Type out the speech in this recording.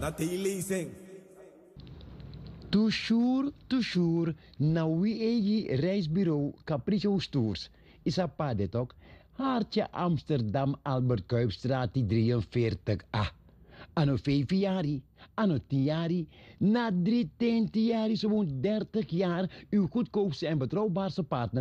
dat hij lezen. Toujours, nou wie egi reisbureau Capriccio Tours. Is a padet ook. Hartje Amsterdam, Albert Kuipstraat, die 43A. Anno 5 jaar, anno 10 jaar, na 3 jaar, zo'n 30 jaar, uw goedkoopste en betrouwbaarste partner.